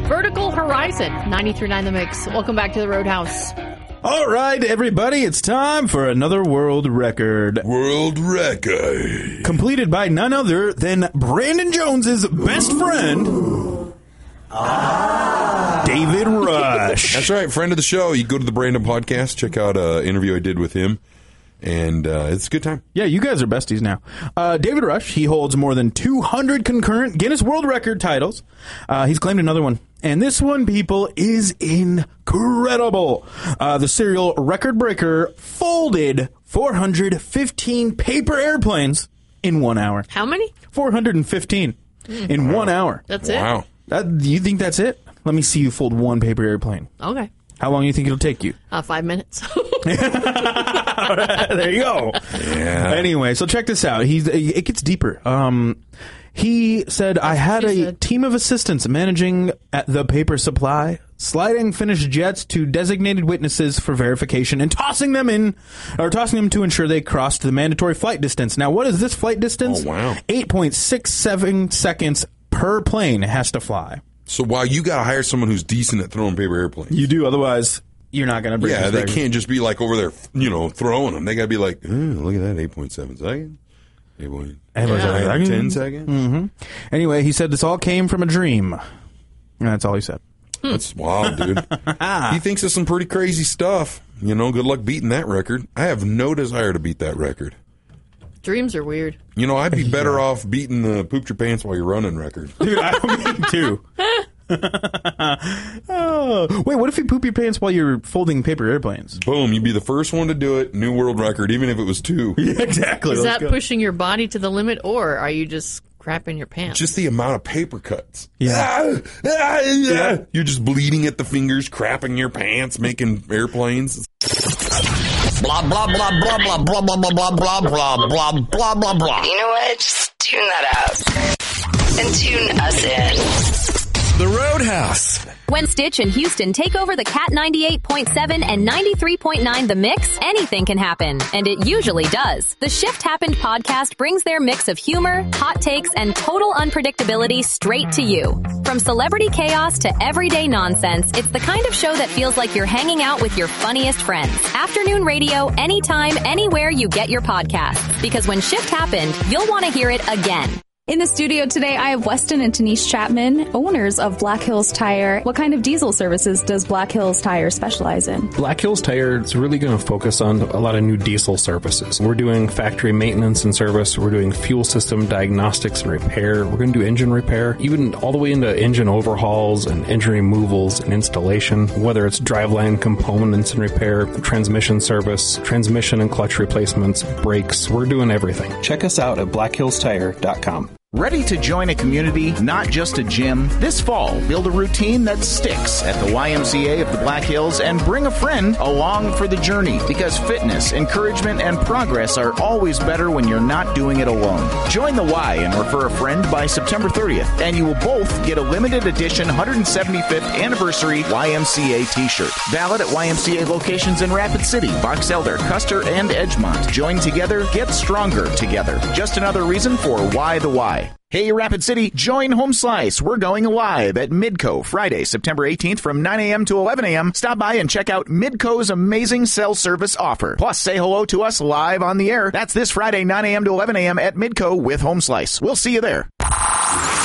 Vertical Horizon, 93.9 The Mix. Welcome back to the Roadhouse. All right, everybody, it's time for another world record. World record. Completed by none other than Brandon Jones's best friend, David Rush. That's right, friend of the show. You go to the Brandon podcast, check out an interview I did with him, and it's a good time. Yeah, you guys are besties now. David Rush, he holds more than 200 concurrent Guinness World Record titles. He's claimed another one. And this one, people, is incredible. The serial record breaker folded 415 paper airplanes in 1 hour. How many? 415 in 1 hour. That's Wow. it? Do you think that's it? Let me see you fold one paper airplane. Okay. How long do you think it'll take you? 5 minutes. There you go. Yeah. Anyway, so check this out. It gets deeper. He said, I had a team of assistants managing at the paper supply, sliding finished jets to designated witnesses for verification and tossing them to ensure they crossed the mandatory flight distance. Now, what is this flight distance? Oh, wow. 8.67 seconds per plane has to fly. So wow, you got to hire someone who's decent at throwing paper airplanes. You do, otherwise you're not going to break Yeah, this they record. can't just be like over there, throwing them. They got to be like, look at that, 8.7 seconds. 10 seconds. Mm-hmm. Anyway, he said this all came from a dream. And that's all he said. That's wild, dude. He thinks of some pretty crazy stuff. Good luck beating that record. I have no desire to beat that record. Dreams are weird. I'd be better off beating the pooped your pants while you're running record. Dude, me too. Oh, wait, what if you poop your pants while you're folding paper airplanes? Boom, you'd be the first one to do it. New world record, even if it was 2. Yeah, exactly. Is that pushing your body to the limit, or are you just crapping your pants? Just the amount of paper cuts. Yeah. You're just bleeding at the fingers, crapping your pants, making airplanes. Blah, blah, blah, blah, blah, blah, blah, blah, blah, blah, blah, blah, blah, blah, blah. You know what? Just tune that out and tune us in. The Roadhouse. When Stitch and Houston take over the Cat 98.7 and 93.9 The Mix, anything can happen. And it usually does. The Shift Happened podcast brings their mix of humor, hot takes, and total unpredictability straight to you. From celebrity chaos to everyday nonsense, it's the kind of show that feels like you're hanging out with your funniest friends. Afternoon radio, anytime, anywhere you get your podcasts. Because when Shift Happened, you'll want to hear it again. In the studio today, I have Weston and Denise Chapman, owners of Black Hills Tire. What kind of diesel services does Black Hills Tire specialize in? Black Hills Tire is really going to focus on a lot of new diesel services. We're doing factory maintenance and service. We're doing fuel system diagnostics and repair. We're going to do engine repair, even all the way into engine overhauls and engine removals and installation, whether it's driveline components and repair, transmission service, transmission and clutch replacements, brakes. We're doing everything. Check us out at blackhillstire.com. Ready to join a community, not just a gym? This fall, build a routine that sticks at the YMCA of the Black Hills and bring a friend along for the journey, because fitness, encouragement, and progress are always better when you're not doing it alone. Join the Y and refer a friend by September 30th, and you will both get a limited edition 175th anniversary YMCA t-shirt. Valid at YMCA locations in Rapid City, Box Elder, Custer, and Edgemont. Join together, get stronger together. Just another reason for Why the Y. Hey, Rapid City, join Home Slice. We're going live at Midco Friday, September 18th from 9 a.m. to 11 a.m. Stop by and check out Midco's amazing cell service offer. Plus, say hello to us live on the air. That's this Friday, 9 a.m. to 11 a.m. at Midco with Home Slice. We'll see you there.